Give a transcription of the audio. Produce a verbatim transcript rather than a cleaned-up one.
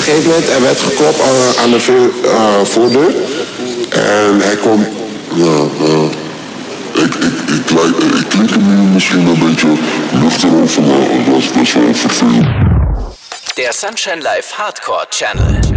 gegeven moment, er werd geklopt aan, aan de vo- uh, voordeur. En hij komt... Ja, ja. Ik, ik, ik, lijk- ik klink hem nu misschien een beetje luchtig over, maar dat is best wel vervelend. Der Sunshine Live Hardcore Channel.